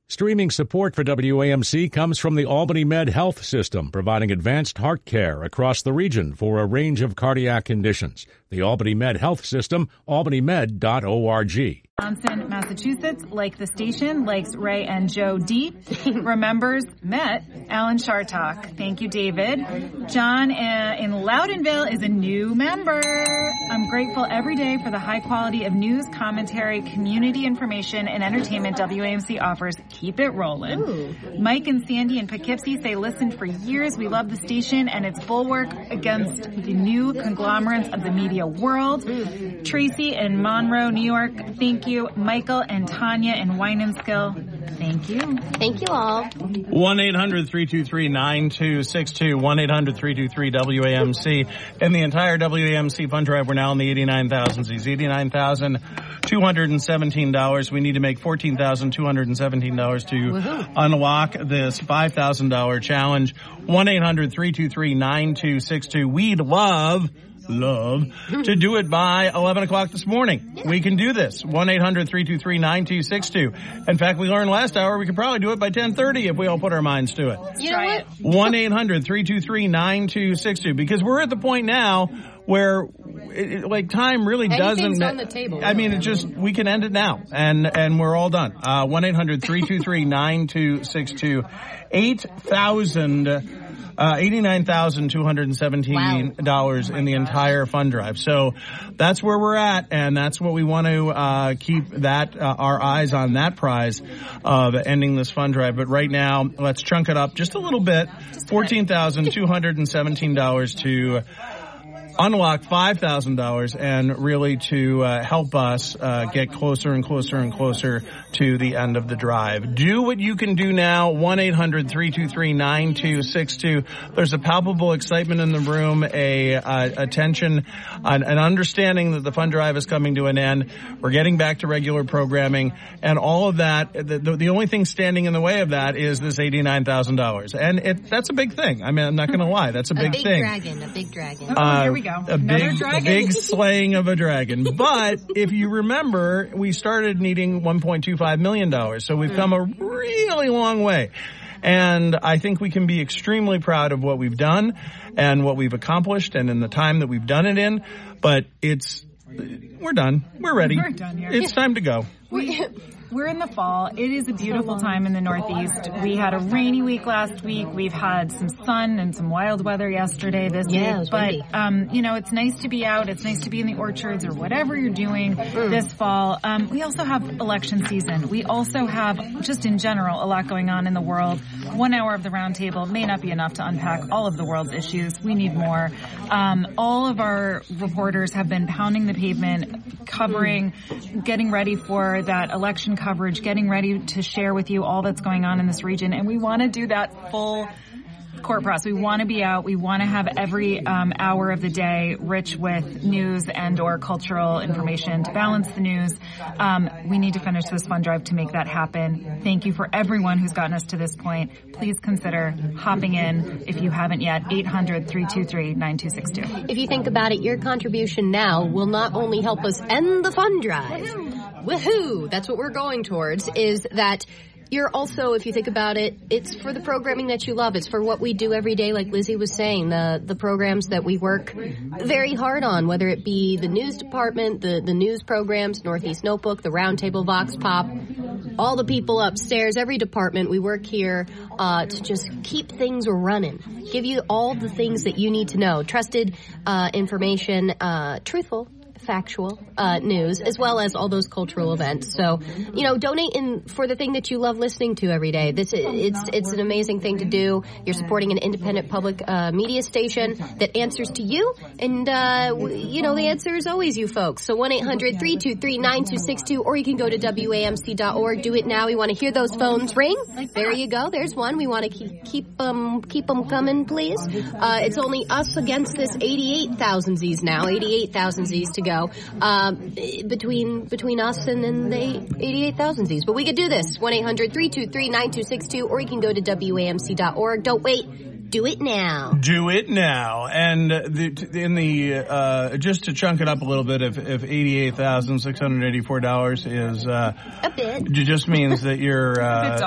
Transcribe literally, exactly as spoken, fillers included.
Streaming support for W A M C comes from the Albany Med Health System, providing advanced heart care across the region for a range of cardiac conditions. The Albany Med Health System, albany med dot org. Johnson, Massachusetts, like the station, likes Ray and Joe D. Remembers, met Alan Shartok. Thank you, David. John uh, in Loudonville is a new member. I'm grateful every day for the high quality of news, commentary, community information, and entertainment W A M C offers. Keep it rolling. Ooh. Mike and Sandy in Poughkeepsie say, listened for years. We love the station and its bulwark against the new conglomerates of the media world. Mm. Tracy in Monroe, New York, thank you. Michael and Tanya in Winenskill, thank you. Thank you all. one eight hundred three two three nine two six two, one eight hundred three two three W A M C. And the entire W A M C fund drive, we're now in the eighty-nine thousands. eighty-nine thousand two hundred seventeen dollars. We need to make fourteen thousand two hundred seventeen dollars to Woohoo. Unlock this five thousand dollars challenge. one eight hundred three two three nine two six two. We'd love... love to do it by eleven o'clock this morning. Yeah. We can do this. one eight hundred three two three nine two six two. In fact, we learned last hour we could probably do it by ten thirty if we all put our minds to it. You know what? one eight hundred three two three nine two six two. Because we're at the point now where it, it, like time really Anything's doesn't on the table. I mean, it just we can end it now and and we're all done. Uh one eight hundred three two three nine two six two. eight thousand Uh, eighty-nine thousand two hundred seventeen dollars wow. in the entire fund drive. So that's where we're at, and that's what we want to uh, keep that uh, our eyes on that prize of ending this fund drive. But right now, let's chunk it up just a little bit. fourteen thousand two hundred seventeen dollars to unlock five thousand dollars and really to uh, help us uh, get closer and closer and closer to the end of the drive. Do what you can do now. one eight hundred three two three nine two six two. There's a palpable excitement in the room, a uh, attention, an, an understanding that the fund drive is coming to an end. We're getting back to regular programming, and all of that. The, the, the only thing standing in the way of that is this eighty-nine thousand dollars, and it, that's a big thing. I mean, I'm not going to lie, that's a big, a big thing. Dragon, a big dragon. Oh, uh, here we go. A Another big, dragon. big slaying of a dragon. But if you remember, we started needing one point two five million dollars. So we've come a really long way. And I think we can be extremely proud of what we've done and what we've accomplished and in the time that we've done it in. But it's, we're done. We're ready. We're done here. It's time to go. We, we're in the fall. It is a beautiful time in the Northeast. We had a rainy week last week. We've had some sun and some wild weather yesterday this yeah, week. But, um, you know, it's nice to be out. It's nice to be in the orchards or whatever you're doing mm. this fall. Um, we also have election season. We also have, just in general, a lot going on in the world. One hour of the roundtable may not be enough to unpack all of the world's issues. We need more. Um, all of our reporters have been pounding the pavement, covering, mm. getting ready for that election coverage, getting ready to share with you all that's going on in this region. And we want to do that full court press. We want to be out. We want to have every um, hour of the day rich with news and or cultural information to balance the news. Um, we need to finish this fund drive to make that happen. Thank you for everyone who's gotten us to this point. Please consider hopping in if you haven't yet. eight hundred three two three nine two six two. If you think about it, your contribution now will not only help us end the fund drive. Woohoo! That's what we're going towards, is that you're also, if you think about it, it's for the programming that you love. It's for what we do every day, like Lizzie was saying, the the programs that we work very hard on, whether it be the news department, the, the news programs, Northeast Notebook, the Roundtable, Vox Pop, all the people upstairs, every department. We work here uh, to just keep things running, give you all the things that you need to know, trusted uh, information, uh, truthful, factual uh, news, as well as all those cultural events. So, you know, donate in for the thing that you love listening to every day. This is, it's it's an amazing thing to do. You're supporting an independent public uh, media station that answers to you, and uh, you know the answer is always you folks. So one eight hundred three two three nine two six two, or you can go to W A M C dot org. Do it now. We want to hear those phones ring. There you go. There's one. We want to keep keep them keep them coming, please. Uh, it's only us against this eighty-eight thousand Z's now. eighty-eight thousand Z's to go. Um, between between us and then the eighty-eight thousand Z's. But we could do this. one eight hundred three two three nine two six two, or you can go to W A M C dot org. Don't wait. Do it now. Do it now. And the, in the uh, just to chunk it up a little bit, if, if eighty-eight thousand six hundred eighty-four dollars is uh, a bit, it just means that you're uh,